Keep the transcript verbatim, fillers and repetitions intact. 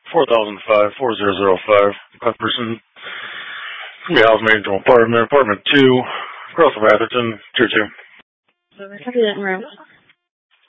four thousand five, four zero zero five. That person can be housemaid to apartment, apartment two, across of Atherton, tier two. Copy that in room.